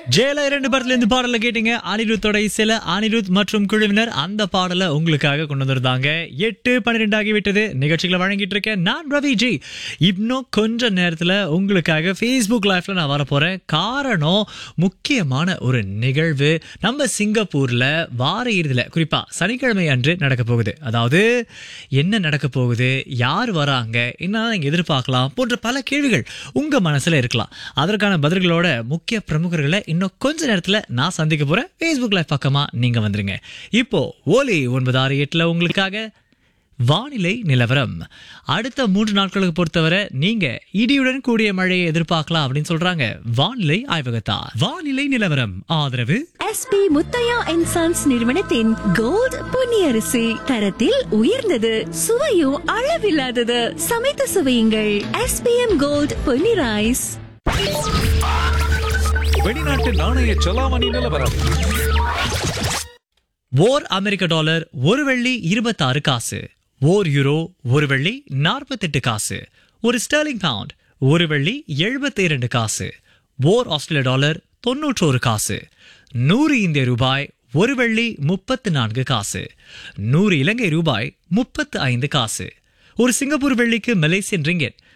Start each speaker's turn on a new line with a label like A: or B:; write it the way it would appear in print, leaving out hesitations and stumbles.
A: ஜெயில 2 படத்துல இருந்து பாடல கேட்டீங்க. அனிருத்தோட இசையில அனிருத் மற்றும் குழுவினர் அந்த பாடலை உங்களுக்காக கொண்டு வந்திருந்தாங்க. 8:12 ஆகிவிட்டது. நிகழ்ச்சிகளை வழங்கிட்டு இருக்கேன் நான் ரவி ஜி. இன்னும் கொஞ்ச நேரத்துல உங்களுக்காக Facebook லைவ்ல நான் வரப்போறேன். காரணம், முக்கியமான ஒரு நிகழ்வு நம்ம சிங்கப்பூர்ல வார இறுதியில, குறிப்பா சனிக்கிழமை அன்று நடக்க போகுது. அதாவது என்ன நடக்க போகுது, யார் வராங்க, என்ன நீங்க எதிர்பார்க்கலாம் போன்ற பல கேள்விகள் உங்க மனசுல இருக்கலாம். அதற்கான பதில்களோட முக்கிய பிரமுகர்களை இன்னும் கொஞ்ச நேரத்துல நான் சந்திக்க போறேன். Facebook லைவ் பக்கமா நீங்க வந்துருங்க. இப்போ ஓலி 968 உங்களுக்காக வானிலை நிலவரம். அடுத்த 3 நாட்களுக்கு பொறுத்தவரை நீங்க இடியுடன் கூடிய மழையை எதிர்பார்க்கலாம் அப்படின்னு சொல்றாங்க வானிலை ஆய்வகத்தா. வானிலை நிலவரம் ஆதரவு
B: SP முத்தையா அண்ட் சன்ஸ் நிறுவனத்தின் கோல்ட் பொன்னியரிசி. தரத்தில் உயர்ந்தது, சுவையும் அளவில்லாதது. சமைத்து சுவையுங்கள். SPM gold Ponni rice.
C: வெளிநாட்டு நாணய செலாவணி நிலவரம்.
A: ஓர் அமெரிக்க டாலர் ஒரு வெள்ளி 26 காசு, ஓர் யூரோ ஒரு வெள்ளி 48 காசு, ஒரு ஸ்டெர்லிங் பவுண்ட் ஒரு வெள்ளி 72 காசு, ஓர் ஆஸ்திரேலிய டாலர் 91 காசு, 100 இந்திய ரூபாய் ஒரு வெள்ளி 34 காசு, 100 இலங்கை ரூபாய் 35 காசு, ஒரு சிங்கப்பூர் வெள்ளிக்கு மலேசியன் ரிங்கெட்